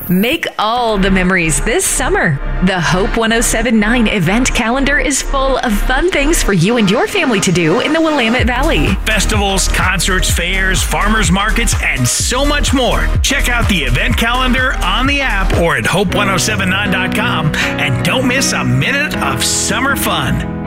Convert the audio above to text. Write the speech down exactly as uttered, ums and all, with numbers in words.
Make all the memories this summer. The Hope ten seventy-nine event calendar is full of fun things for you and your family to do in the Willamette Valley. Festivals, concerts, fairs, farmers markets, and so much more. Check out the event calendar on the app or at hope ten seventy-nine dot com and don't miss a minute of summer fun.